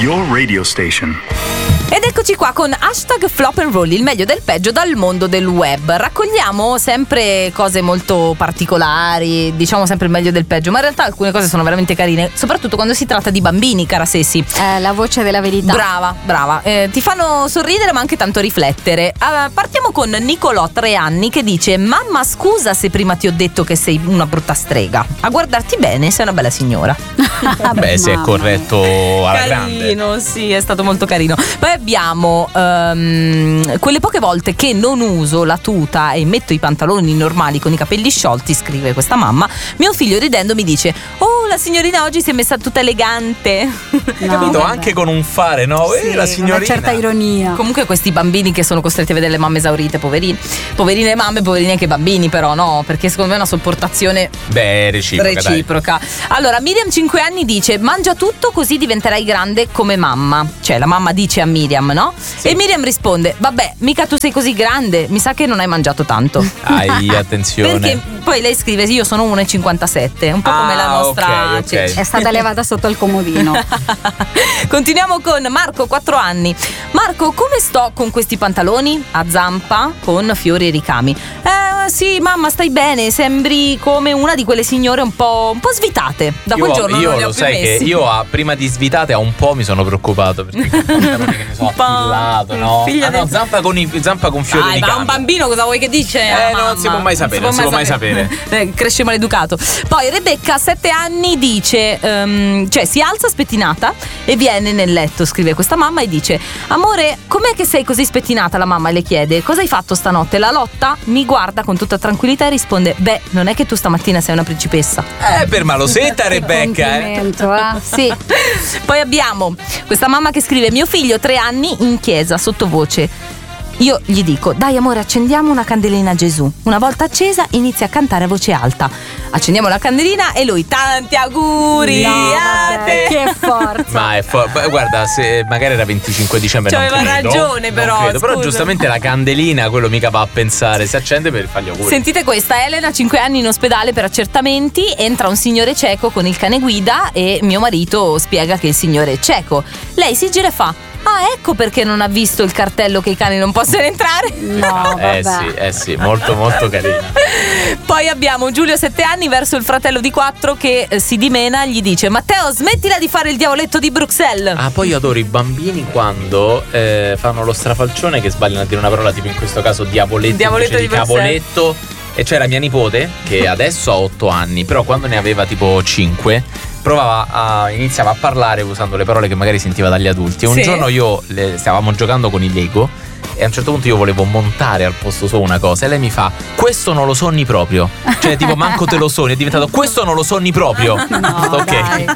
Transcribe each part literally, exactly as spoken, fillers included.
your radio station. Ed eccoci qua con hashtag Flop and Roll, il meglio del peggio dal mondo del web. Raccogliamo sempre cose molto particolari, diciamo sempre il meglio del peggio, ma in realtà alcune cose sono veramente carine, soprattutto quando si tratta di bambini, cara Sessi. Eh, la voce della verità. Brava, brava. Eh, ti fanno sorridere ma anche tanto riflettere. Uh, partiamo con Nicolò, tre anni, che dice: mamma, scusa se prima ti ho detto che sei una brutta strega. A guardarti bene sei una bella signora. Beh, se è corretto alla Carino, grande. sì, è stato molto carino. Poi abbiamo um, quelle poche volte che non uso la tuta e metto i pantaloni normali con i capelli sciolti, scrive questa mamma. Mio figlio ridendo mi dice: oh, la signorina oggi si è messa tutta elegante. No, Capito? vabbè. Anche con un fare, no? Sì, eh, la signorina. una certa ironia. Comunque questi bambini che sono costretti a vedere le mamme esaurite, poverini. Poverine mamme, poverini anche bambini, però, no? Perché secondo me è una sopportazione Beh, reciproca, dai. reciproca. Allora, Miriam, cinque anni, dice: mangia tutto così diventerai grande come mamma. Cioè, la mamma dice a Miriam, no? Sì. E Miriam risponde: vabbè, mica tu sei così grande, mi sa che non hai mangiato tanto. Ai, attenzione. Perché poi lei scrive: io sono uno e cinquantasette, un po' Ah, come la nostra ok, ok. Ceci. È stata levata sotto il comodino. Continuiamo con Marco, quattro anni. Marco, come sto con questi pantaloni a zampa con fiori e ricami? Eh sì, mamma, stai bene, sembri come una di quelle signore un po', un po' svitate. Da quel io, giorno io non le ho lo più sai messi. che io a, prima di svitate a un po' mi sono preoccupato perché che ne so, Un po', affillato, no? figlio Ah, no, del- zampa con, i, zampa con fiori Dai, di ma cami. un bambino cosa vuoi che dice? Eh, la non mamma? si può mai sapere, non si può mai Eh, Cresce maleducato. Poi Rebecca, sette anni, dice ehm, cioè si alza spettinata e viene nel letto, scrive questa mamma, e dice: amore, com'è che sei così spettinata? La mamma le chiede: cosa hai fatto stanotte? La lotta? Mi guarda con tutta tranquillità e risponde: beh, non è che tu stamattina sei una principessa. Eh, per malosetta, Rebecca, eh. Complimento, eh. Sì. Poi abbiamo questa mamma che scrive: mio figlio, tre anni, in chiesa, sottovoce. Io gli dico: dai amore, accendiamo una candelina a Gesù. Una volta accesa inizia a cantare a voce alta. Accendiamo la candelina e lui: tanti auguri No, a vabbè, te. che forza. Ma è fo- beh, guarda, se magari era venticinque dicembre Ci non aveva credo, ragione, non però, credo. Però scusa. giustamente la candelina, quello mica va a pensare, si accende per fargli auguri. Sentite questa: Elena, cinque anni, in ospedale per accertamenti. Entra un signore cieco con il cane guida e mio marito spiega che il signore è cieco. Lei si gira e fa: ah, ecco perché non ha visto il cartello che i cani non possono entrare. No, Eh vabbè. sì, eh sì, molto molto carina. Poi abbiamo Giulio, sette anni, verso il fratello di quattro che eh, si dimena, gli dice: Matteo, smettila di fare il diavoletto di Bruxelles. Ah, poi io adoro i bambini quando eh, fanno lo strafalcione, che sbagliano a dire una parola, tipo in questo caso diavoletto, Diavoletto invece di di cavoletto. E c'era mia nipote che adesso ha otto anni, però quando ne aveva tipo cinque provava a iniziava a parlare usando le parole che magari sentiva dagli adulti. E un Sì. giorno io le, stavamo giocando con i Lego e a un certo punto io volevo montare al posto suo una cosa e lei mi fa: questo non lo sogni proprio. Cioè tipo manco te lo sogni, è diventato: questo non lo sogni proprio. No, Ok. dai.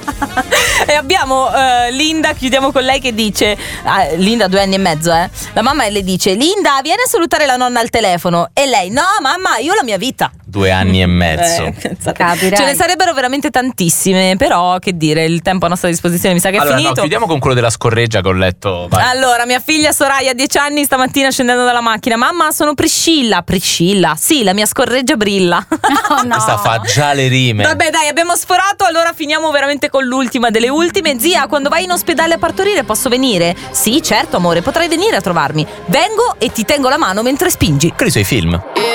E abbiamo eh, Linda, chiudiamo con lei, che dice: ah, Linda, due anni e mezzo, eh. La mamma le dice: Linda, vieni a salutare la nonna al telefono. E lei: no mamma, io ho la mia vita. Due anni e mezzo. Eh, pensate. Capirai. Ce ne sarebbero veramente tantissime, però che dire, il tempo a nostra disposizione mi sa che è Allora no, finito. chiudiamo con quello della scorreggia che ho letto. Vai. Allora, mia figlia Soraya, dieci anni, stamattina scendendo dalla macchina: mamma, sono Priscilla. Priscilla? Sì, la mia scorreggia brilla. Oh, no. Questa fa già le rime. Vabbè, dai, abbiamo sforato, allora finiamo veramente con l'ultima delle ultime. Zia, quando vai in ospedale a partorire posso venire? Sì, certo amore, potrai venire a trovarmi. Vengo e ti tengo la mano mentre spingi. Quelli sono i film.